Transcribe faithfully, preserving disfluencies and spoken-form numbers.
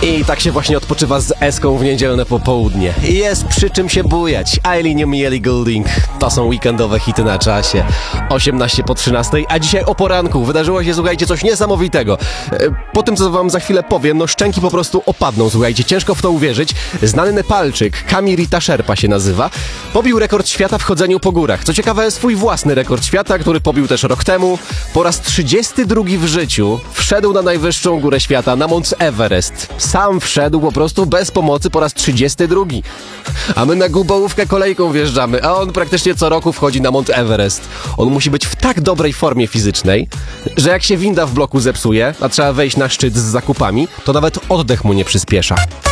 I tak się właśnie odpoczywa z Eską w niedzielne popołudnie. I jest przy czym się bujać. Eileen i Ellie Goulding. To są weekendowe hity na czasie. osiemnaście po trzynastej, a dzisiaj o poranku wydarzyło się, słuchajcie, coś niesamowitego. Po tym, co wam za chwilę powiem, no szczęki po prostu opadną, słuchajcie. Ciężko w to uwierzyć. Znany Nepalczyk, Kamirita Sherpa się nazywa, pobił rekord świata w chodzeniu po górach. Co ciekawe, swój własny rekord świata, który pobił też rok temu. Po raz trzydziesty drugi w życiu wszedł na najwyższą górę świata, na Mount Everest. Sam wszedł po prostu bez pomocy po raz trzydziesty drugi. A my na Gubołówkę kolejką wjeżdżamy, a on praktycznie co roku wchodzi na Mount Everest. On musi być w tak dobrej formie fizycznej, że jak się winda w bloku zepsuje, a trzeba wejść na szczyt z zakupami, to nawet oddech mu nie przyspiesza.